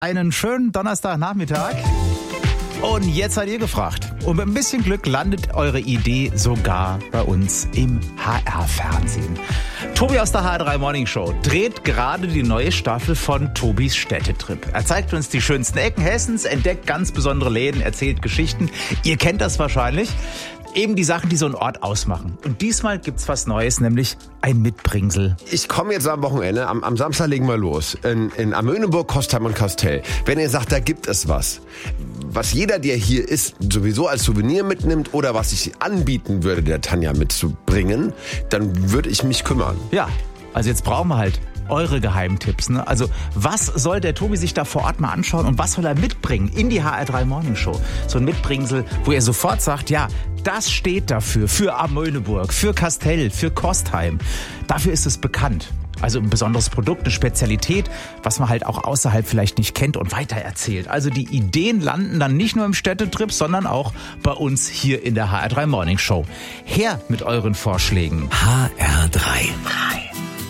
Einen schönen Donnerstagnachmittag. Und jetzt seid ihr gefragt. Und mit ein bisschen Glück landet eure Idee sogar bei uns im HR-Fernsehen. Tobi aus der HR3 Morning Show dreht gerade die neue Staffel von Tobis Städtetrip. Er zeigt uns die schönsten Ecken Hessens, entdeckt ganz besondere Läden, erzählt Geschichten. Ihr kennt das wahrscheinlich. Eben die Sachen, die so einen Ort ausmachen. Und diesmal gibt's was Neues, nämlich ein Mitbringsel. Ich komme jetzt am Wochenende, am Samstag legen wir los, in Amöneburg, Kostheim und Kastell. Wenn ihr sagt, da gibt es was jeder, der hier ist, sowieso als Souvenir mitnimmt oder was ich anbieten würde, der Tanja mitzubringen, dann würde ich mich kümmern. Ja, also jetzt brauchen wir halt eure Geheimtipps. Ne? Also was soll der Tobi sich da vor Ort mal anschauen und was soll er mitbringen in die HR3 Morning Show? So ein Mitbringsel, wo er sofort sagt, ja, das steht dafür, für Amöneburg, für Kastell, für Kostheim. Dafür ist es bekannt. Also ein besonderes Produkt, eine Spezialität, was man halt auch außerhalb vielleicht nicht kennt und weitererzählt. Also die Ideen landen dann nicht nur im Städtetrip, sondern auch bei uns hier in der HR3 Morning Show. Her mit euren Vorschlägen. HR3.